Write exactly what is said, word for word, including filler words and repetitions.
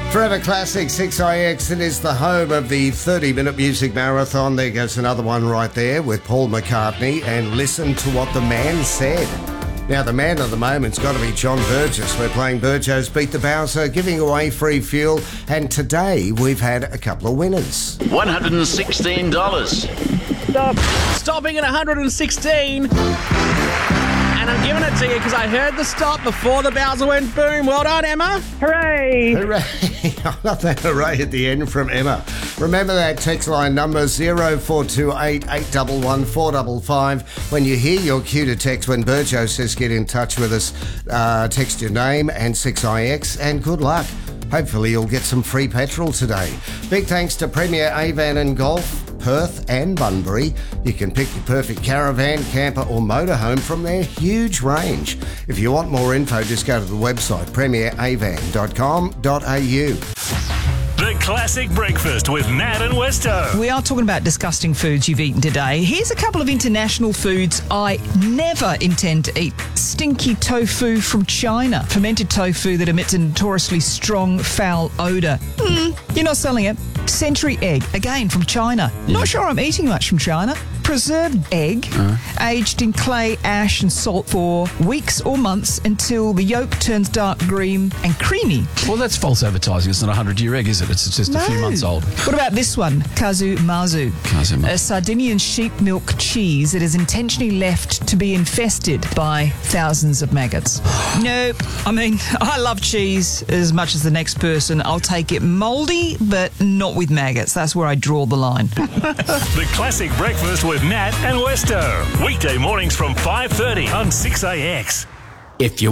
Forever Classic six I X, it is the home of the thirty-minute music marathon. There goes another one right there with Paul McCartney, and listen to what the man said. Now, the man of the moment's got to be John Burgess. We're playing Burjo's Beat the Bowser, giving away free fuel, and today we've had a couple of winners. one hundred sixteen dollars. Stop. Stopping at one hundred sixteen. And I'm giving it to you because I heard the stop before the Bowser went boom. Well done, Emma. Hooray! Hooray! I love that hooray at the end from Emma. Remember that text line number zero four two eight, eight one one, four five five. When you hear your cue to text when Burjo says get in touch with us, uh, text your name and six I X, and good luck. Hopefully you'll get some free petrol today. Big thanks to Premier Avan and Golf, Perth and Bunbury. You can pick your perfect caravan, camper or motorhome from their huge range. If you want more info, just go to the website premier avan dot com dot a u. The Classic Breakfast with Nat and Westo. We are talking about disgusting foods you've eaten today. Here's a couple of international foods I never intend to eat. Stinky tofu from China. Fermented tofu that emits a notoriously strong, foul odour. Mm, you're not selling it. Century egg, again from China. Yeah. Not sure I'm eating much from China. Preserved egg, uh. aged in clay, ash and salt for weeks or months until the yolk turns dark green and creamy. Well, that's false advertising. It's not a hundred-year egg, is it? It's just no. a few months old. What about this one? Kazu Mazu. Kazu Mazu. A Sardinian sheep milk cheese that is intentionally left to be infested by thousands of maggots. Nope. I mean, I love cheese as much as the next person. I'll take it mouldy, but not with maggots. That's where I draw the line. The Classic Breakfast with Nat and Westo. Weekday mornings from five thirty on six A X. If you